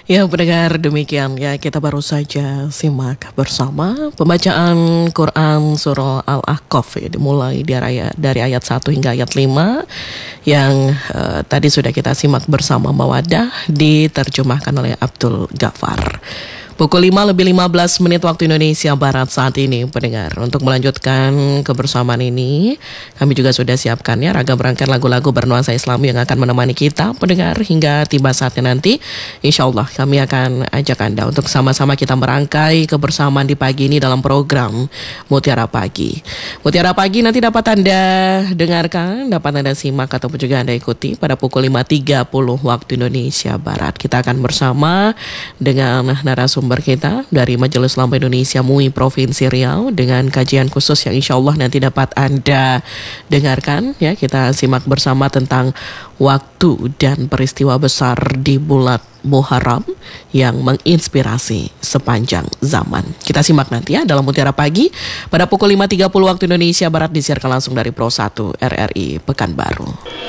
Ya, pendengar, demikian ya kita baru saja simak bersama pembacaan Quran surah Al-Ahqaf ya, dimulai dari ayat 1 hingga ayat 5 yang tadi sudah kita simak bersama Mawadah diterjemahkan oleh Abdul Ghaffar. Pukul 5:15 waktu Indonesia Barat saat ini, pendengar. Untuk melanjutkan kebersamaan ini, kami juga sudah siapkan ya ragam rangkaian lagu-lagu bernuansa Islami yang akan menemani kita, pendengar, hingga tiba saatnya nanti. Insya Allah kami akan ajak Anda untuk sama-sama kita merangkai kebersamaan di pagi ini dalam program Mutiara Pagi. Mutiara Pagi nanti dapat Anda dengarkan, dapat Anda simak ataupun juga Anda ikuti pada pukul 5:30 waktu Indonesia Barat. Kita akan bersama dengan narasumber kita dari Majelis Ulama Indonesia MUI Provinsi Riau dengan kajian khusus yang insya Allah nanti dapat Anda dengarkan ya. Kita simak bersama tentang waktu dan peristiwa besar di bulan Muharram yang menginspirasi sepanjang zaman. Kita simak nanti ya dalam Mutiara Pagi pada pukul 5:30 waktu Indonesia Barat, disiarkan langsung dari Pro 1 RRI Pekanbaru.